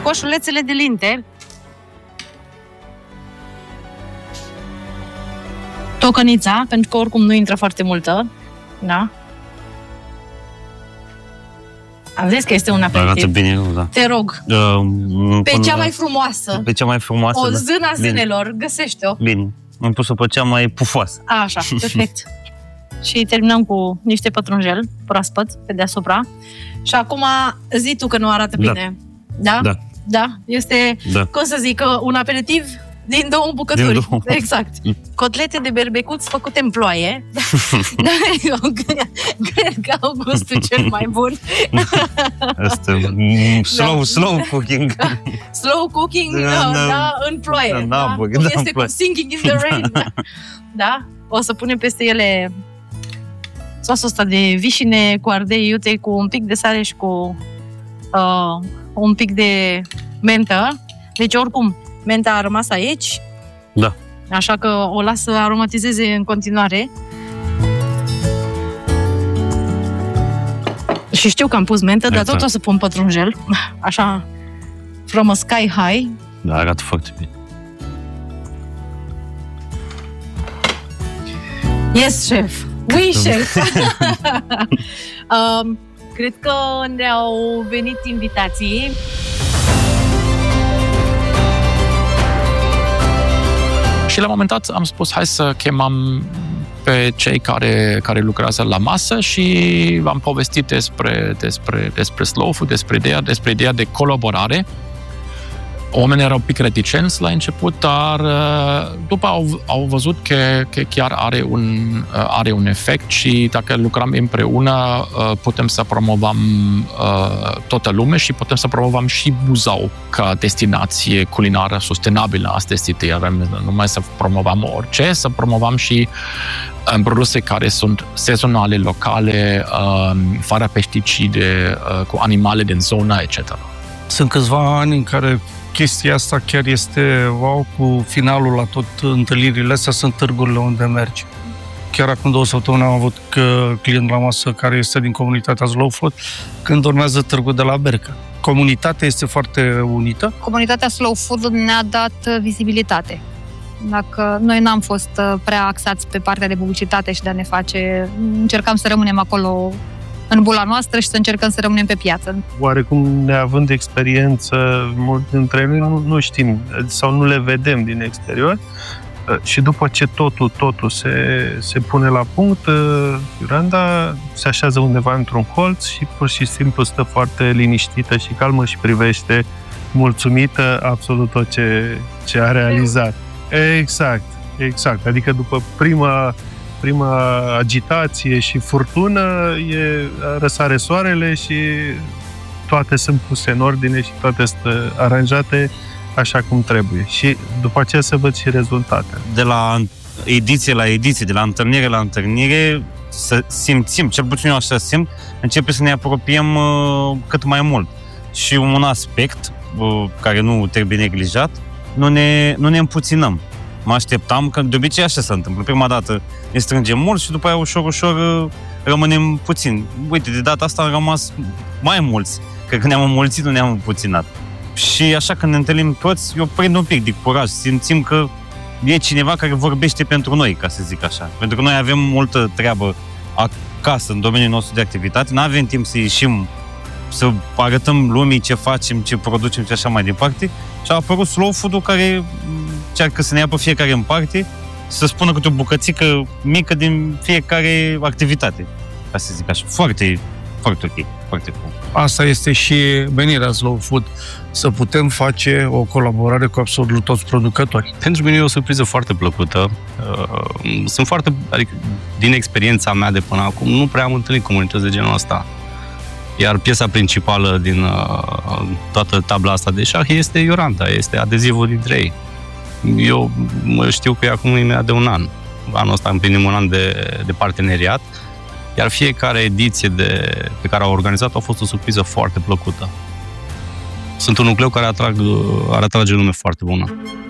coșulețele de linte. Tocănița, pentru că oricum nu intră foarte multă. Da? Am zis că este un aperitiv. Arată bine, da. Te rog. Pe cea mai frumoasă. Pe cea mai frumoasă. O zână a zânelor. Găsește-o. Bine. Am pus-o pe cea mai pufoasă. Așa, perfect. Și terminăm cu niște pătrunjel proaspăt pe deasupra. Și acum zi tu că nu arată bine. Da? Da. Da? Este, cum să zic, un aperitiv din două bucături. Exact. Cotlete de berbecuț făcute în ploaie. Da, eu cred că au gustul cel mai bun. Asta slow cooking. Slow cooking, în ploaie. Este cu Singing in the Rain. Da? O să punem peste ele sosul ăsta de vișine cu ardei iute, cu un pic de sare și cu un pic de mentă. Deci, oricum, menta a rămas aici. Da. Așa că o las să aromatizeze în continuare. Și știu că am pus mentă, dar tot o să pun pătrunjel. Așa, from a sky high. Da, arată foarte bine. Yes, chef. Oui, chef. Cred că ne-au venit invitații. Și la un moment dat am spus, hai să chemăm pe cei care lucrează la masă și am povestit despre slow food, despre ideea de colaborare. Oamenii erau un pic reticenți la început, dar după au văzut că chiar are un efect și dacă lucrăm împreună putem să promovăm toată lumea și putem să promovăm și Buzău ca destinație culinară sustenabilă. Asta este ideea, nu numai să promovăm orice, să promovăm și produse care sunt sezonale, locale, fără pesticide, cu animale din zona, etc. Sunt câțiva ani în care chestia asta chiar este wow, cu finalul la tot întâlnirile astea sunt târgurile unde mergi. Chiar acum 2 săptămâni am avut client la masă care este din comunitatea Slow Food, când urmează târgul de la Berca. Comunitatea este foarte unită. Comunitatea Slow Food ne-a dat vizibilitate. Dacă noi n-am fost prea axați pe partea de publicitate și de a ne face, încercam să rămânem acolo în bula noastră și să încercăm să rămânem pe piață. Oarecum, neavând experiență, mulți dintre noi nu știm sau nu le vedem din exterior și după ce totul se pune la punct, Iolanda se așează undeva într-un colț și pur și simplu stă foarte liniștită și calmă și privește mulțumită absolut tot ce a realizat. Exact. Adică după prima agitație și furtună răsare soarele și toate sunt puse în ordine și toate sunt aranjate așa cum trebuie. Și după aceea se văd și rezultatele. De la ediție la ediție, de la întâlnire la întâlnire, să simțim, cel puțin eu așa simt, începe să ne apropiem cât mai mult. Și un aspect care nu trebuie neglijat, nu ne împuținăm. Mă așteptam, că de obicei așa se întâmplă. Prima dată ne strângem mult și după aia ușor rămânem puțin. Uite, de data asta am rămas mai mulți. Cred că ne-am înmulțit, nu ne-am împuținat. Și așa când ne întâlnim toți, eu prind un pic de curaj. Simțim că e cineva care vorbește pentru noi, ca să zic așa. Pentru că noi avem multă treabă acasă, în domeniul nostru de activitate. Nu avem timp să ieșim, să arătăm lumii ce facem, ce producem și așa mai departe. Și a apărut Slow Food-ul care încearcă să ne ia pe fiecare în parte, să spună câte o bucățică mică din fiecare activitate, ca să zic așa. Foarte ok, foarte bun. Asta este și venirea Slow Food, să putem face o colaborare cu absolut toți producători. Pentru mine e o surpriză foarte plăcută. Adică, din experiența mea de până acum, nu prea am întâlnit comunități de genul ăsta. Iar piesa principală din toată tabla asta de șah este Iolanda, este adezivul dintre ei. Eu știu că e acum imediat de un an. Anul ăsta împlinim un an de parteneriat, iar fiecare ediție pe care au organizat a fost o surpriză foarte plăcută. Sunt un nucleu care ar atrage lume foarte bună.